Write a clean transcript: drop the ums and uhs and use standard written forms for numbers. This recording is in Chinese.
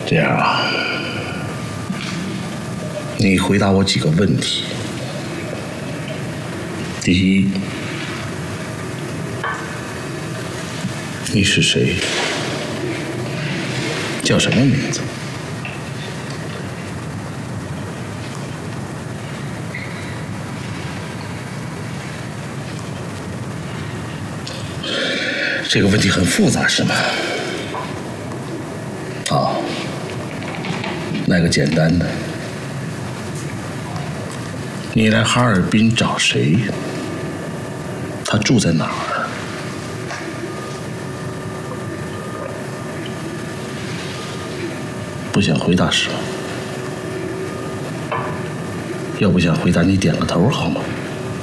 这样啊，你回答我几个问题。第一，你是谁？叫什么名字？这个问题很复杂，是吗？好，来个简单的。你来哈尔滨找谁？他住在哪儿？不想回答是吗？要不想回答，你点个头好吗？